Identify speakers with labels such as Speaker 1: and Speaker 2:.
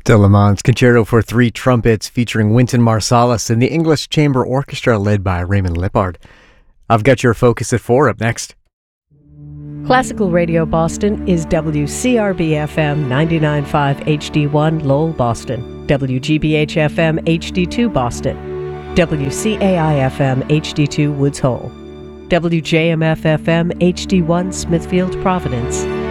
Speaker 1: Telemann's Concerto for Three Trumpets featuring Wynton Marsalis and the English Chamber Orchestra led by Raymond Lippard. I've got your Focus at 4 up next.
Speaker 2: Classical Radio Boston is WCRB-FM 99.5 HD1 Lowell, Boston, WGBH-FM HD2 Boston, WCAI-FM HD2 Woods Hole, WJMF-FM HD1 Smithfield, Providence,